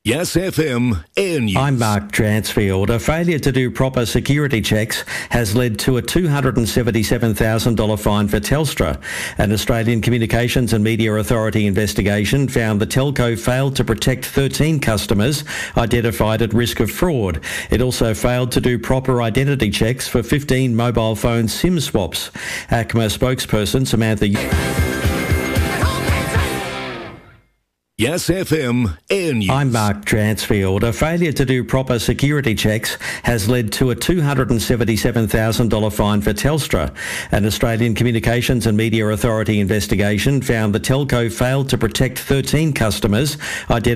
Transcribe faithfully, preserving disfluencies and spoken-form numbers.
Yes F M Air News. I'm Mark Dransfield. A failure to do proper security checks has led to a two hundred seventy-seven thousand dollars fine for Telstra. An Australian Communications and Media Authority investigation found the telco failed to protect thirteen customers identified at risk of fraud. It also failed to do proper identity checks for fifteen mobile phone SIM swaps. A C M A spokesperson Samantha... Yes F M Air News. I'm Mark Dransfield. A failure to do proper security checks has led to a two hundred seventy-seven thousand dollars fine for Telstra. An Australian Communications and Media Authority investigation found the telco failed to protect thirteen customers identified